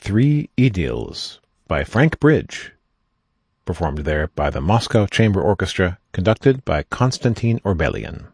Three Idyls by Frank Bridge, performed there by the Moscow Chamber Orchestra, conducted by Konstantin Orbelian.